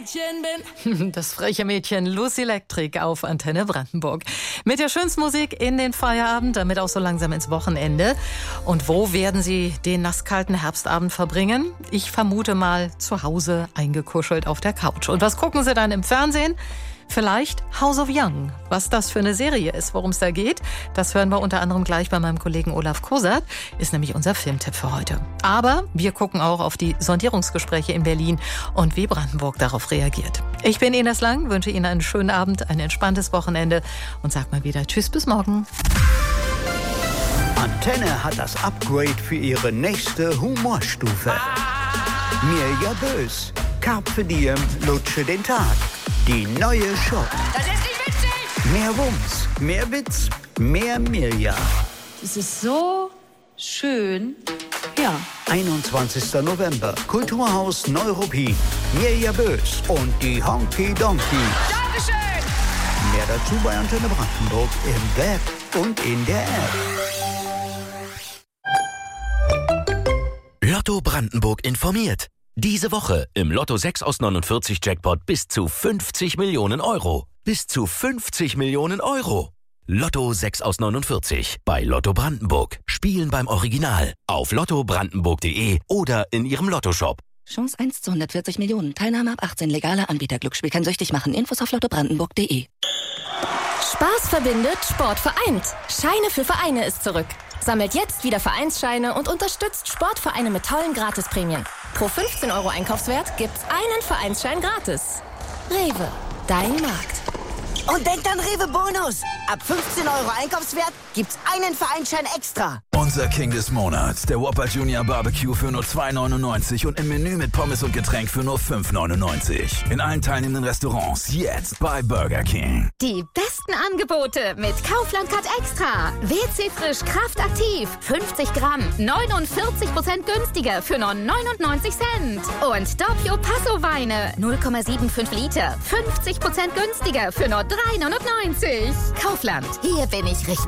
Mädchen bin. Das freche Mädchen Lucy Electric auf Antenne Brandenburg. Mit der schönsten Musik in den Feierabend, damit auch so langsam ins Wochenende. Und wo werden Sie den nasskalten Herbstabend verbringen? Ich vermute mal zu Hause eingekuschelt auf der Couch. Und was gucken Sie dann im Fernsehen? Vielleicht House of Young. Was das für eine Serie ist, worum es da geht, das hören wir unter anderem gleich bei meinem Kollegen Olaf Kosert, ist nämlich unser Filmtipp für heute. Aber wir gucken auch auf die Sondierungsgespräche in Berlin und wie Brandenburg darauf reagiert. Ich bin Ines Lang, wünsche Ihnen einen schönen Abend, ein entspanntes Wochenende und sag mal wieder Tschüss, bis morgen. Antenne hat das Upgrade für ihre nächste Humorstufe. Mirja Bös, Carpe Diem, lutsche den Tag. Die neue Show. Das ist nicht witzig. Mehr Wumms, mehr Witz, mehr Mirja. Es ist so schön. Ja. 21. November, Kulturhaus Neuruppin. Mirja Bös und die Honky Donkey. Dankeschön. Mehr dazu bei Antenne Brandenburg im Web und in der App. Lotto Brandenburg informiert. Diese Woche im Lotto 6 aus 49 Jackpot bis zu 50 Millionen Euro. Bis zu 50 Millionen Euro. Lotto 6 aus 49 bei Lotto Brandenburg. Spielen beim Original auf lottobrandenburg.de oder in Ihrem Lottoshop. Chance 1 zu 140 Millionen. Teilnahme ab 18. Legaler Anbieter. Glücksspiel kann süchtig machen. Infos auf lottobrandenburg.de. Spaß verbindet, Sport vereint. Scheine für Vereine ist zurück. Sammelt jetzt wieder Vereinsscheine und unterstützt Sportvereine mit tollen Gratisprämien. Pro 15 € Einkaufswert gibt's einen Vereinsschein gratis. Rewe, dein Markt. Und denkt an Rewe Bonus. Ab 15 € Einkaufswert gibt's einen Vereinsschein extra. Unser King des Monats, der Whopper Junior Barbecue für nur 2,99 und im Menü mit Pommes und Getränk für nur 5,99. In allen teilnehmenden Restaurants jetzt bei Burger King. Die besten Angebote mit Kaufland Cut Extra. WC Frisch Kraft Aktiv, 50 Gramm, 49% günstiger für nur 99 Cent. Und Doppio Passo Weine, 0,75 Liter, 50% günstiger für nur 3,99. Kaufland, hier bin ich richtig.